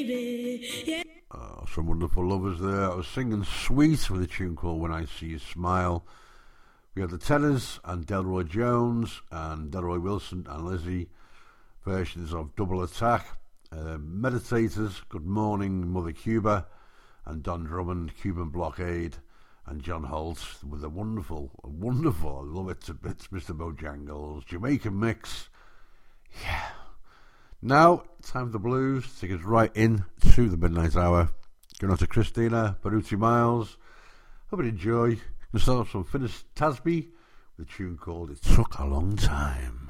Some wonderful lovers there. I was singing Sweet with a tune called When I See You Smile. We had the Tenors and Delroy Jones and Delroy Wilson and Lizzie versions of Double Attack. Meditators, Good Morning Mother Cuba, and Don Drummond, Cuban Blockade, and John Holt with a wonderful, I love it to bits, Mr. Bojangles, Jamaican mix. Yeah. Now, time for the blues. Take us right in to the midnight hour. Going on to Christina Baruti Miles. Hope you enjoy. We'll start off some Finnis Tasby with a tune called It Took a Long Time.